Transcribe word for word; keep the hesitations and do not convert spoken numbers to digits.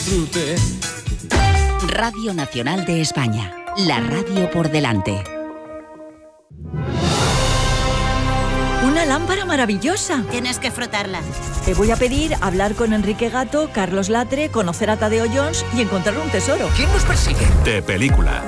disfrute. Radio Nacional de España, la radio por delante. ¡Una lámpara maravillosa! Tienes que frotarla. Te voy a pedir hablar con Enrique Gato, Carlos Latre, conocer a Tadeo Jones y encontrar un tesoro. ¿Quién nos persigue? De película.